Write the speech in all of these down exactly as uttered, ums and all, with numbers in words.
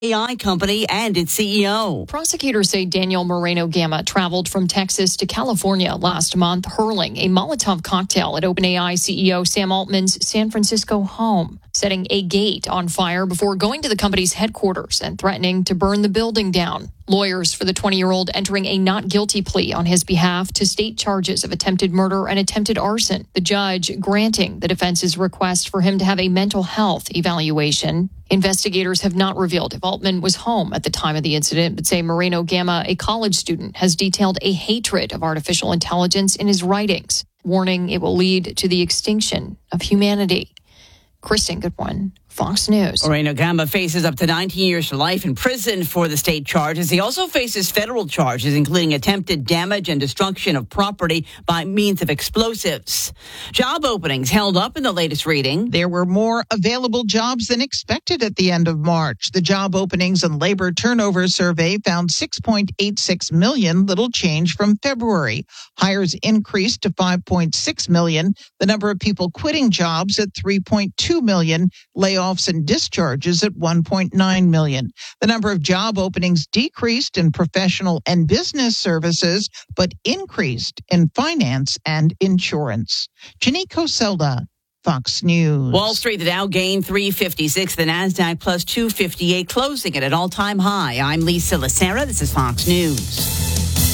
A I company and its C E O. Prosecutors say Daniel Moreno Gama traveled from Texas to California last month, hurling a Molotov cocktail at OpenAI C E O Sam Altman's San Francisco home, setting a gate on fire before going to the company's headquarters and threatening to burn the building down. Lawyers for the twenty-year-old entering a not guilty plea on his behalf to state charges of attempted murder and attempted arson. The judge granting the defense's request for him to have a mental health evaluation. Investigators have not revealed if Altman was home at the time of the incident, but say Moreno Gama, a college student, has detailed a hatred of artificial intelligence in his writings, warning it will lead to the extinction of humanity. Kristen Goodwin, Fox News. Moreno Gama faces up to nineteen years to life in prison for the state charges. He also faces federal charges, including attempted damage and destruction of property by means of explosives. Job openings held up in the latest reading. There were more available jobs than expected at the end of March. The Job Openings and Labor Turnover Survey found six point eight six million, little change from February. Hires increased to five point six million. The number of people quitting jobs at three point two million. Layoffs and discharges at one point nine million. The number of job openings decreased in professional and business services, but increased in finance and insurance. Janique Coselda, Fox News. Wall Street, the Dow gained three fifty-six, the Nasdaq plus two fifty-eight, closing at an all-time high. I'm Lisa Lacera. This is Fox News.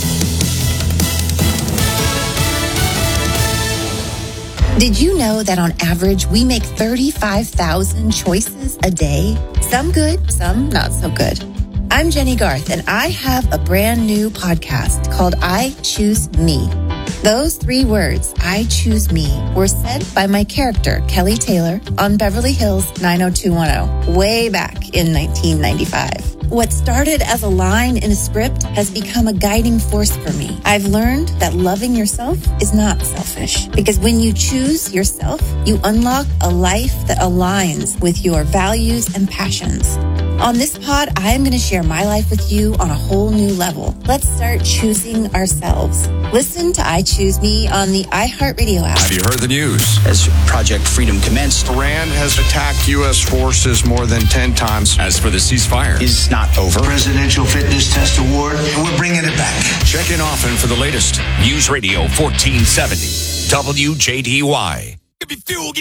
Did you know that on average, we make thirty-five thousand choices a day? Some good, some not so good. I'm Jenny Garth, and I have a brand new podcast called I Choose Me. Those three words, I choose me, were said by my character, Kelly Taylor, on Beverly Hills nine oh two one oh, way back in nineteen ninety-five. What started as a line in a script has become a guiding force for me. I've learned that loving yourself is not selfish, because when you choose yourself, you unlock a life that aligns with your values and passions. On this pod, I am going to share my life with you on a whole new level. Let's start choosing ourselves. Listen to I Choose Me on the iHeartRadio app. Have you heard the news? As Project Freedom commenced, Iran has attacked U S forces more than ten times. As for the ceasefire, is not over. Presidential Fitness Test Award, and we're bringing it back. Check in often for the latest. News Radio fourteen seventy, W J D Y.